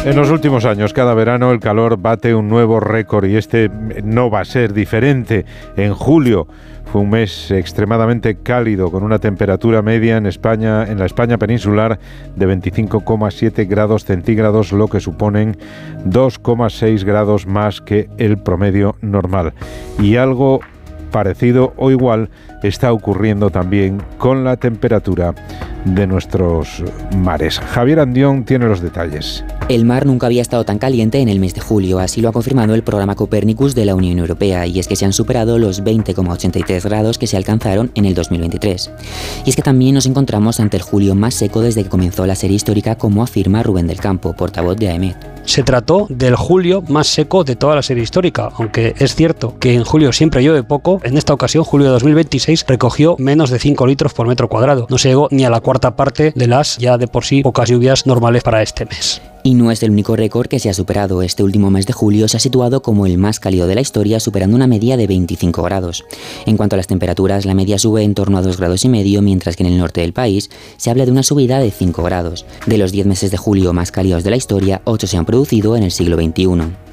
En los últimos años, cada verano el calor bate un nuevo récord y este no va a ser diferente. En julio fue un mes extremadamente cálido, con una temperatura media en España, en la España peninsular, de 25,7 grados centígrados, lo que suponen 2,6 grados más que el promedio normal. Y algo parecido o igual está ocurriendo también con la temperatura de nuestros mares. Javier Andión tiene los detalles. El mar nunca había estado tan caliente en el mes de julio, así lo ha confirmado el programa Copernicus de la Unión Europea, y es que se han superado los 20,83 grados que se alcanzaron en el 2023. Y es que también nos encontramos ante el julio más seco desde que comenzó la serie histórica, como afirma Rubén del Campo, portavoz de AEMET. Se trató del julio más seco de toda la serie histórica, aunque es cierto que en julio siempre llueve poco. En esta ocasión, julio de 2026 recogió menos de 5 litros por metro cuadrado. No se llegó ni a la cuarta parte de las ya de por sí pocas lluvias normales para este mes. Y no es el único récord que se ha superado. Este último mes de julio se ha situado como el más cálido de la historia, superando una media de 25 grados. En cuanto a las temperaturas, la media sube en torno a 2,5 grados, mientras que en el norte del país se habla de una subida de 5 grados. De los 10 meses de julio más cálidos de la historia, 8 se han producido en el siglo XXI.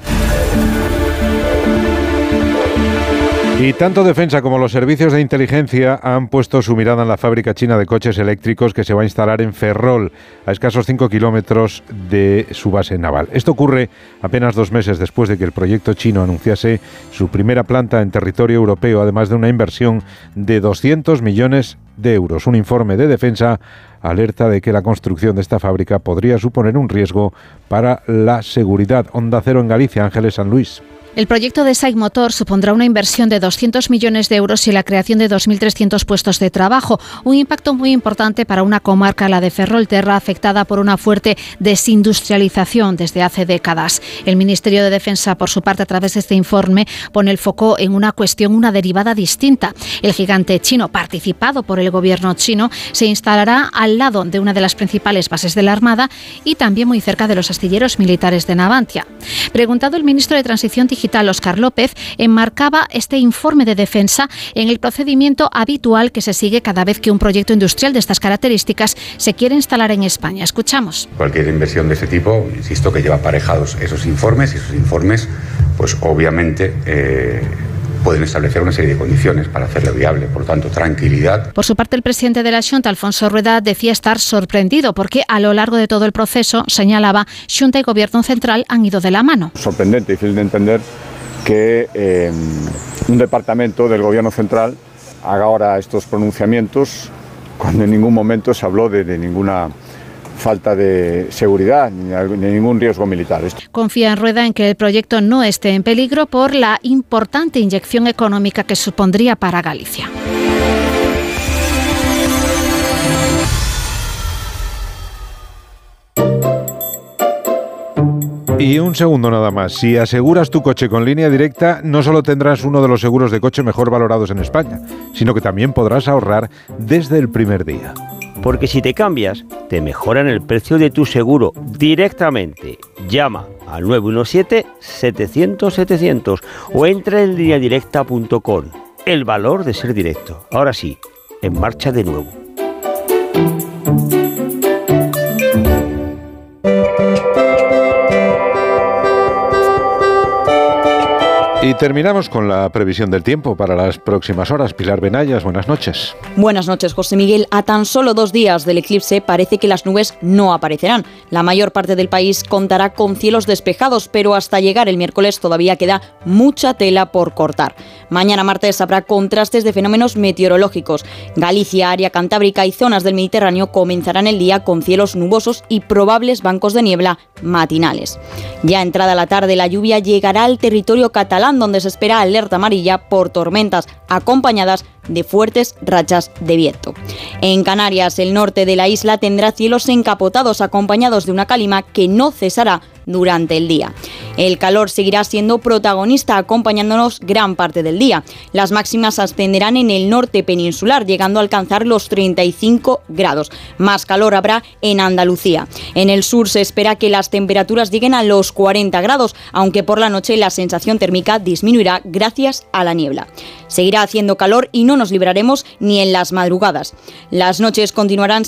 Y tanto Defensa como los servicios de inteligencia han puesto su mirada en la fábrica china de coches eléctricos que se va a instalar en Ferrol, a escasos 5 kilómetros de su base naval. Esto ocurre apenas 2 meses después de que el proyecto chino anunciase su primera planta en territorio europeo, además de una inversión de 200 millones de euros. Un informe de Defensa alerta de que la construcción de esta fábrica podría suponer un riesgo para la seguridad. Onda Cero en Galicia, Ángeles San Luis. El proyecto de SAIC Motor supondrá una inversión de 200 millones de euros y la creación de 2.300 puestos de trabajo, un impacto muy importante para una comarca, la de Ferrolterra, afectada por una fuerte desindustrialización desde hace décadas. El Ministerio de Defensa, por su parte, a través de este informe, pone el foco en una cuestión, una derivada distinta. El gigante chino, participado por el gobierno chino, se instalará al lado de una de las principales bases de la Armada y también muy cerca de los astilleros militares de Navantia. Preguntado, el ministro de Transición Digital, Óscar López, enmarcaba este informe de Defensa en el procedimiento habitual que se sigue cada vez que un proyecto industrial de estas características se quiere instalar en España. Escuchamos. Cualquier inversión de este tipo, insisto, que lleva aparejados esos informes, y esos informes, pues obviamente pueden establecer una serie de condiciones para hacerlo viable. Por tanto, tranquilidad. Por su parte, el presidente de la Xunta, Alfonso Rueda, decía estar sorprendido porque a lo largo de todo el proceso, señalaba, Xunta y Gobierno Central han ido de la mano. Sorprendente, difícil de entender que un departamento del Gobierno Central haga ahora estos pronunciamientos cuando en ningún momento se habló de ninguna falta de seguridad ni ningún riesgo militar. Confía en Rueda en que el proyecto no esté en peligro por la importante inyección económica que supondría para Galicia. Y un segundo nada más. Si aseguras tu coche con Línea Directa, no solo tendrás uno de los seguros de coche mejor valorados en España, sino que también podrás ahorrar desde el primer día. Porque si te cambias, te mejoran el precio de tu seguro directamente. Llama al 917-700-700 o entra en lineadirecta.com. El valor de ser directo. Ahora sí, en marcha de nuevo. Y terminamos con la previsión del tiempo para las próximas horas. Pilar Benayas, buenas noches. Buenas noches, José Miguel. A tan solo 2 días del eclipse parece que las nubes no aparecerán. La mayor parte del país contará con cielos despejados, pero hasta llegar el miércoles todavía queda mucha tela por cortar. Mañana martes habrá contrastes de fenómenos meteorológicos. Galicia, área cantábrica y zonas del Mediterráneo comenzarán el día con cielos nubosos y probables bancos de niebla matinales. Ya entrada la tarde, la lluvia llegará al territorio catalán, donde se espera alerta amarilla por tormentas acompañadas de fuertes rachas de viento. En Canarias, el norte de la isla tendrá cielos encapotados acompañados de una calima que no cesará durante el día. El calor seguirá siendo protagonista acompañándonos gran parte del día. Las máximas ascenderán en el norte peninsular, llegando a alcanzar los 35 grados. Más calor habrá en Andalucía. En el sur se espera que las temperaturas lleguen a los 40 grados, aunque por la noche la sensación térmica disminuirá gracias a la niebla. Seguirá haciendo calor y no nos libraremos ni en las madrugadas. Las noches continuarán